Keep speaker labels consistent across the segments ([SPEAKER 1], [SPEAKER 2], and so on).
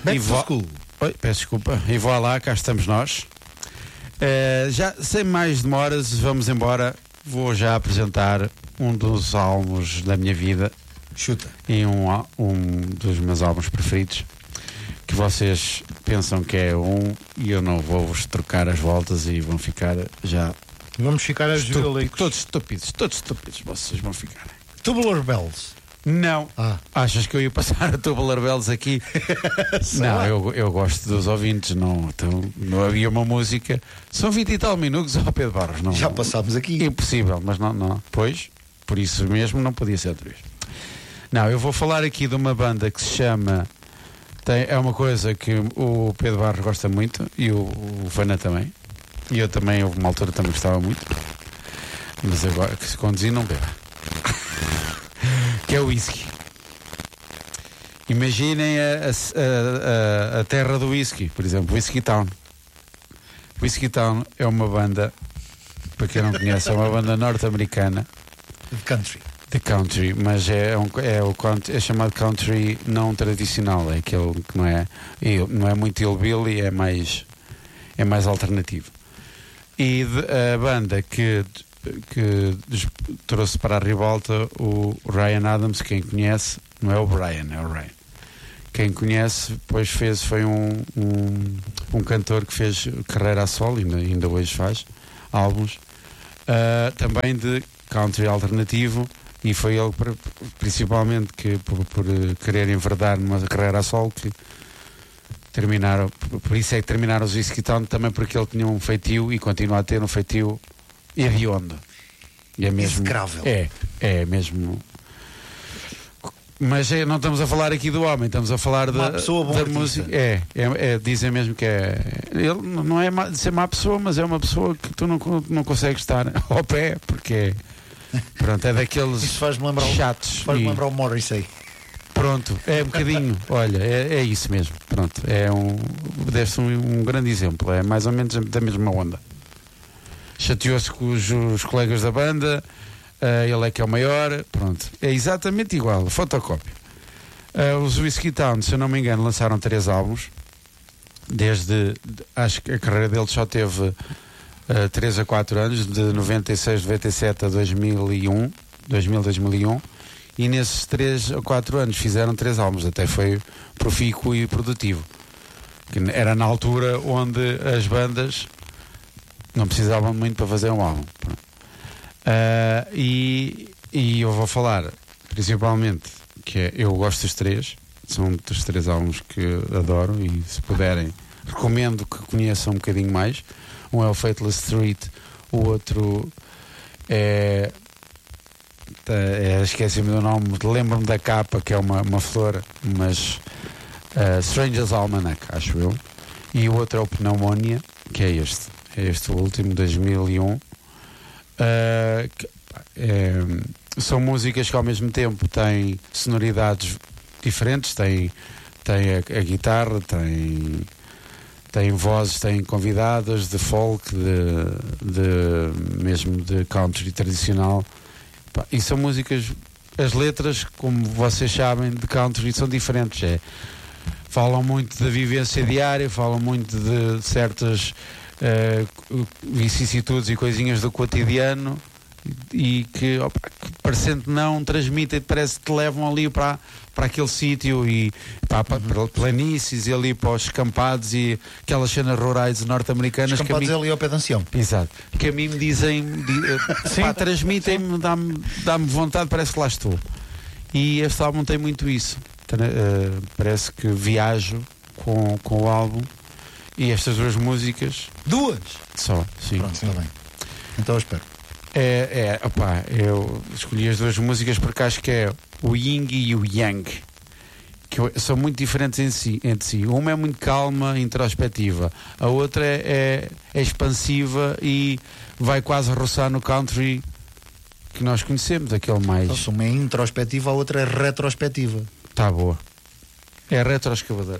[SPEAKER 1] Back to school.
[SPEAKER 2] Oi, peço desculpa. E vá lá, cá estamos nós. Já sem mais demoras, vamos embora. Vou já apresentar um dos álbuns da minha vida.
[SPEAKER 1] Chuta.
[SPEAKER 2] E um dos meus álbuns preferidos, que vocês pensam que é e eu não vou-vos trocar as voltas e vão ficar já...
[SPEAKER 1] Vamos ficar a
[SPEAKER 2] estúpidos, todos estúpidos vocês vão ficar.
[SPEAKER 1] Tubular Bells.
[SPEAKER 2] Não. Achas que eu ia passar a Tubular Bells aqui? Não, eu gosto dos ouvintes. Não havia uma música. São 20 e tal minutos ao Pedro Barros. Não,
[SPEAKER 1] já passámos aqui.
[SPEAKER 2] Impossível, mas não. Pois, por isso mesmo não podia ser outra vez. Não, eu vou falar aqui de uma banda que se chama... é uma coisa que o Pedro Barros gosta muito e o Fana também. E eu também, houve uma altura também gostava muito. Mas agora que se conduzir não beba. Que é o whisky. Imaginem a terra do whisky, por exemplo, Whiskey Town. Whiskey Town é uma banda, para quem não conhece, é uma banda norte-americana de country, mas é chamado country não tradicional, é aquele que não é muito hillbilly, é mais alternativo. E a banda que trouxe para a revolta o Ryan Adams, quem conhece, não é o Brian, é o Ryan. Quem conhece, depois foi um cantor que fez carreira a solo, ainda hoje faz álbuns, também de country alternativo, e foi ele principalmente que por querer enverdar numa carreira a solo que terminaram, por isso é que terminaram os Whiskey Town, também porque ele tinha um feitio e continua a ter um feitio hediondo. E é mesmo
[SPEAKER 1] execrável.
[SPEAKER 2] É mesmo. Mas não estamos a falar aqui do homem, estamos a falar da música. Dizem mesmo que ele não é de ser má pessoa, mas é uma pessoa que tu não consegues estar ao pé, porque pronto, é daqueles chatos.
[SPEAKER 1] Faz-me lembrar o Morrissey.
[SPEAKER 2] Pronto, é um bocadinho, olha, é isso mesmo. Pronto, deve-se um grande exemplo, é mais ou menos da mesma onda. Chateou-se com os colegas da banda, ele é que é o maior, pronto, é exatamente igual, fotocópia. Os Whiskey Town, se eu não me engano, lançaram 3 álbuns, acho que a carreira deles só teve 3 a 4 anos, de 96, 97 a 2001, e nesses 3 a 4 anos fizeram 3 álbuns, até foi profícuo e produtivo, que era na altura onde as bandas não precisavam muito para fazer um álbum. E eu vou falar principalmente que eu gosto dos 3, são dos 3 álbuns que adoro, e se puderem recomendo que conheçam um bocadinho mais. Um é o Faithless Street, o outro esqueci-me do nome, lembro-me da capa, que é uma flor, mas Stranger's Almanac, acho eu, e o outro é o Pneumonia, que é este o último, 2001. São músicas que ao mesmo tempo têm sonoridades diferentes, tem a guitarra, tem vozes, tem convidadas de folk, mesmo de country tradicional. E são músicas, as letras, como vocês sabem, de country são diferentes. Falam muito da vivência diária, falam muito de certas vicissitudes e coisinhas do cotidiano, e que parecendo não transmitem, parece que te levam ali para aquele sítio, e para planícies e ali para os escampados e aquelas cenas rurais norte-americanas.
[SPEAKER 1] Escampados ali ao pé de ancião.
[SPEAKER 2] Exato. Que a mim me dizem, transmitem-me, dá-me vontade, parece que lá estou. E este álbum tem muito isso. Parece que viajo com o álbum. E estas 2 músicas...
[SPEAKER 1] 2?
[SPEAKER 2] Só, sim.
[SPEAKER 1] Pronto, está bem. Então eu espero.
[SPEAKER 2] Eu escolhi as 2 músicas porque acho que é o Yin e o Yang, que são muito diferentes entre si. Uma é muito calma, introspectiva. A outra é expansiva e vai quase roçar no country que nós conhecemos, aquele mais...
[SPEAKER 1] Então, uma é introspectiva, a outra é retrospectiva.
[SPEAKER 2] Tá boa. É retroescavador.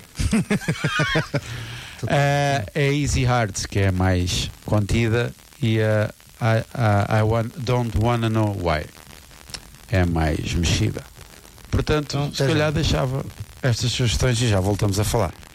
[SPEAKER 2] É Easy Hearts, que é mais contida, e Don't Wanna Know Why é mais mexida. Portanto, se calhar deixava estas sugestões e já voltamos a falar.